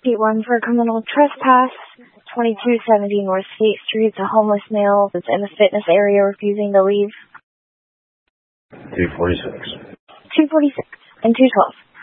1 for criminal trespass, 2270 North State Street. The homeless male is in the fitness area refusing to leave. 246. 246 and 212.